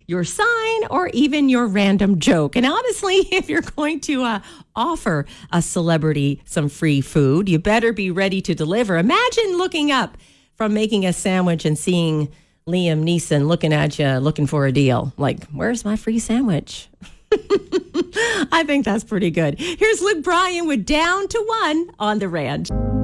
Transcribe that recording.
your sign, or even your random joke. And honestly, if you're going to offer a celebrity some free food, you better be ready to deliver. Imagine looking up from making a sandwich and seeing Liam Neeson looking at you, looking for a deal. Like, where's my free sandwich? I think that's pretty good. Here's Luke Bryan with Down to One on The Ranch.